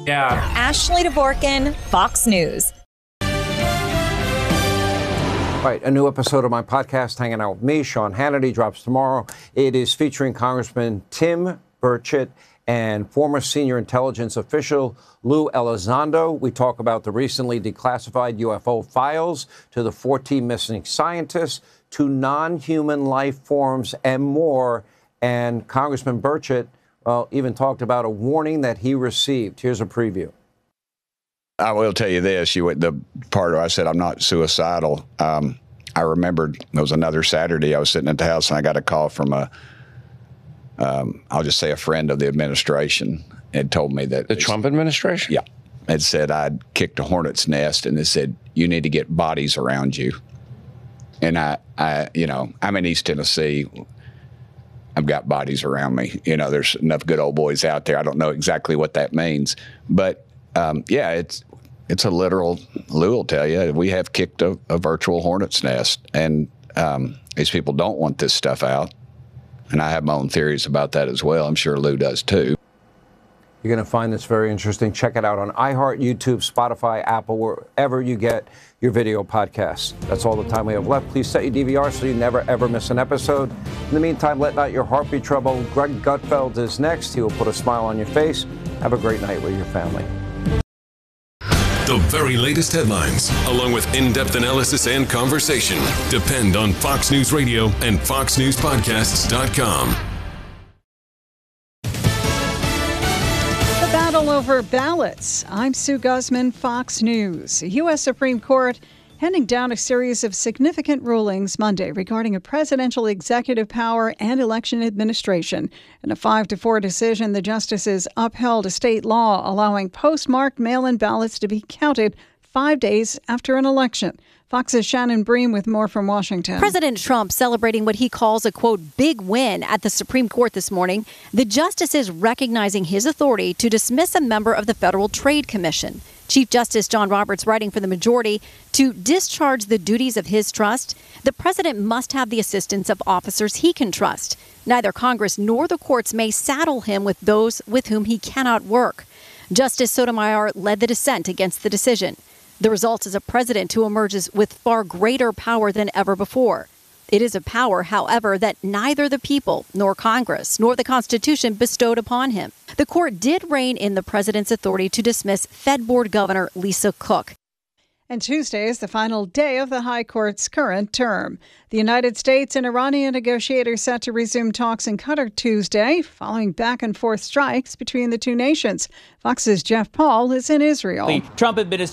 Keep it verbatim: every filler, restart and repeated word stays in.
Yeah. Ashley Dvorkin, Fox News. Right, a new episode of my podcast, Hanging Out with Me, Sean Hannity, drops tomorrow. It is featuring Congressman Tim Burchett and former senior intelligence official Lou Elizondo. We talk about the recently declassified U F O files, to the fourteen missing scientists, to non-human life forms, and more. And Congressman Burchett, well, even talked about a warning that he received. Here's a preview. I will tell you this, you the part where I said I'm not suicidal. Um, I remembered it was another Saturday. I was sitting at the house and I got a call from a, um, I'll just say a friend of the administration, and told me that the Trump administration. Yeah, it said I'd kicked a hornet's nest, and it said you need to get bodies around you. And I, I, you know, I'm in East Tennessee. I've got bodies around me. You know, there's enough good old boys out there. I don't know exactly what that means, but um, yeah, it's. It's a literal, Lou will tell you, we have kicked a, a virtual hornet's nest, and um, these people don't want this stuff out. And I have my own theories about that as well. I'm sure Lou does too. You're going to find this very interesting. Check it out on iHeart, YouTube, Spotify, Apple, wherever you get your video podcasts. That's all the time we have left. Please set your D V R so you never, ever miss an episode. In the meantime, let not your heart be troubled. Greg Gutfeld is next. He will put a smile on your face. Have a great night with your family. The very latest headlines, along with in-depth analysis and conversation, depend on Fox News Radio and fox news podcasts dot com. The battle over ballots. I'm Sue Guzman, Fox News. U S Supreme Court handing down a series of significant rulings Monday regarding a presidential executive power and election administration. In a five to four decision, the justices upheld a state law allowing postmarked mail-in ballots to be counted five days after an election. Fox's Shannon Bream with more from Washington. President Trump celebrating what he calls a, quote, big win at the Supreme Court this morning. The justices recognizing his authority to dismiss a member of the Federal Trade Commission. Chief Justice John Roberts writing for the majority, to discharge the duties of his trust, the president must have the assistance of officers he can trust. Neither Congress nor the courts may saddle him with those with whom he cannot work. Justice Sotomayor led the dissent against the decision. The result is a president who emerges with far greater power than ever before. It is a power, however, that neither the people nor Congress nor the Constitution bestowed upon him. The court did rein in the president's authority to dismiss Fed Board Governor Lisa Cook. And Tuesday is the final day of the High Court's current term. The United States and Iranian negotiators set to resume talks in Qatar Tuesday, following back-and-forth strikes between the two nations. Fox's Jeff Paul is in Israel. The Trump administration